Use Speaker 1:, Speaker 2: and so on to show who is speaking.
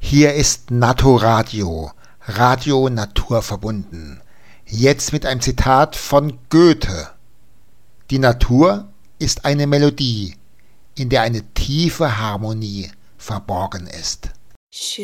Speaker 1: Hier ist Naturadio, Radio naturverbunden. Jetzt mit einem Zitat von Goethe. Die Natur ist eine Melodie, in der eine tiefe Harmonie verborgen ist.